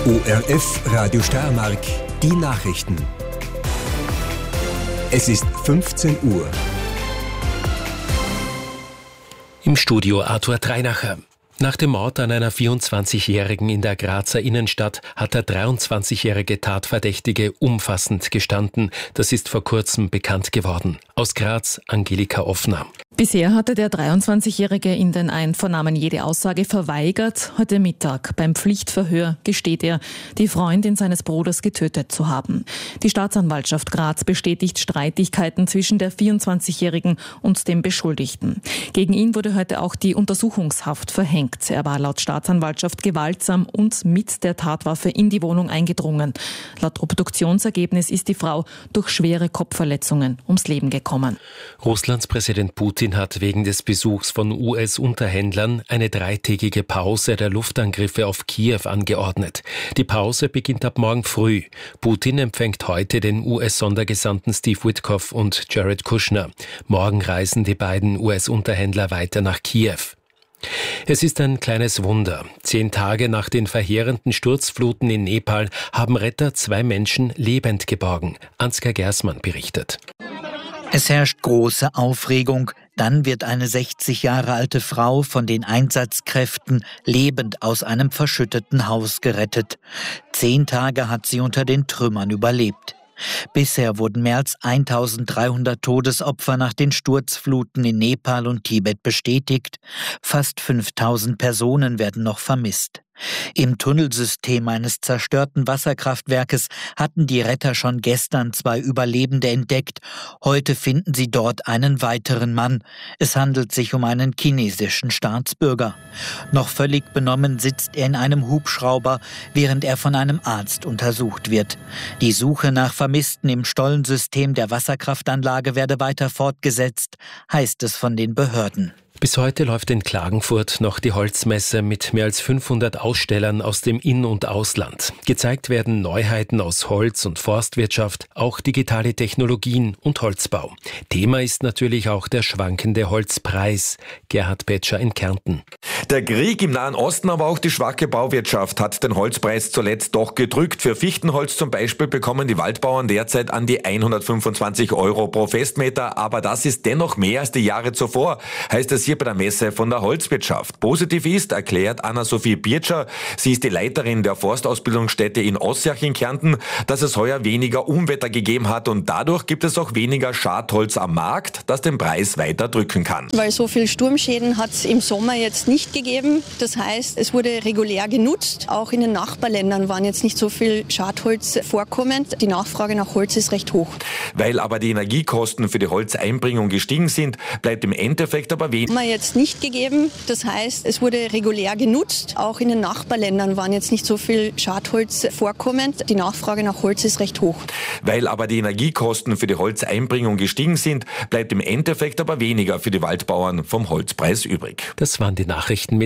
ORF Radio Steiermark, die Nachrichten. Es ist 15 Uhr. Im Studio Arthur Dreinacher. Nach dem Mord an einer 24-Jährigen in der Grazer Innenstadt hat der 23-jährige Tatverdächtige umfassend gestanden. Das ist vor kurzem bekannt geworden. Aus Graz, Angelika Offner. Bisher hatte der 23-Jährige in den Einvernahmen jede Aussage verweigert. Heute Mittag beim Pflichtverhör gesteht er, die Freundin seines Bruders getötet zu haben. Die Staatsanwaltschaft Graz bestätigt Streitigkeiten zwischen der 24-Jährigen und dem Beschuldigten. Gegen ihn wurde heute auch die Untersuchungshaft verhängt. Er war laut Staatsanwaltschaft gewaltsam und mit der Tatwaffe in die Wohnung eingedrungen. Laut Obduktionsergebnis ist die Frau durch schwere Kopfverletzungen ums Leben gekommen. Russlands Präsident Putin hat wegen des Besuchs von US-Unterhändlern eine 3-tägige Pause der Luftangriffe auf Kiew angeordnet. Die Pause beginnt ab morgen früh. Putin empfängt heute den US-Sondergesandten Steve Witkoff und Jared Kushner. Morgen reisen die beiden US-Unterhändler weiter nach Kiew. Es ist ein kleines Wunder. 10 Tage nach den verheerenden Sturzfluten in Nepal haben Retter 2 Menschen lebend geborgen. Ansgar Gersmann berichtet. Es herrscht große Aufregung. Dann wird eine 60 Jahre alte Frau von den Einsatzkräften lebend aus einem verschütteten Haus gerettet. 10 Tage hat sie unter den Trümmern überlebt. Bisher wurden mehr als 1300 Todesopfer nach den Sturzfluten in Nepal und Tibet bestätigt. Fast 5000 Personen werden noch vermisst. Im Tunnelsystem eines zerstörten Wasserkraftwerkes hatten die Retter schon gestern 2 Überlebende entdeckt. Heute finden sie dort einen weiteren Mann. Es handelt sich um einen chinesischen Staatsbürger. Noch völlig benommen sitzt er in einem Hubschrauber, während er von einem Arzt untersucht wird. Die Suche nach Vermissten im Stollensystem der Wasserkraftanlage werde weiter fortgesetzt, heißt es von den Behörden. Bis heute läuft in Klagenfurt noch die Holzmesse mit mehr als 500 Ausstellern aus dem In- und Ausland. Gezeigt werden Neuheiten aus Holz- und Forstwirtschaft, auch digitale Technologien und Holzbau. Thema ist natürlich auch der schwankende Holzpreis. Gerhard Petscher in Kärnten. Der Krieg im Nahen Osten, aber auch die schwache Bauwirtschaft hat den Holzpreis zuletzt doch gedrückt. Für Fichtenholz zum Beispiel bekommen die Waldbauern derzeit an die 125 € pro Festmeter. Aber das ist dennoch mehr als die Jahre zuvor, heißt es hier bei der Messe von der Holzwirtschaft. Positiv ist, erklärt Anna-Sophie Birtscher, sie ist die Leiterin der Forstausbildungsstätte in Ossiach in Kärnten, dass es heuer weniger Unwetter gegeben hat und dadurch gibt es auch weniger Schadholz am Markt, das den Preis weiter drücken kann. Weil so viel Sturmschäden hat es im Sommer jetzt nicht gegeben. Das heißt, es wurde regulär genutzt. Auch in den Nachbarländern waren jetzt nicht so viel Schadholz vorkommend. Die Nachfrage nach Holz ist recht hoch. Weil aber die Energiekosten für die Holzeinbringung gestiegen sind, bleibt im Endeffekt aber weniger jetzt nicht gegeben. Das heißt, es wurde regulär genutzt. Auch in den Nachbarländern waren jetzt nicht so viel Schadholz vorkommend. Die Nachfrage nach Holz ist recht hoch. Weil aber die Energiekosten für die Holzeinbringung gestiegen sind, bleibt im Endeffekt aber weniger für die Waldbauern vom Holzpreis übrig. Das waren die Nachrichten mit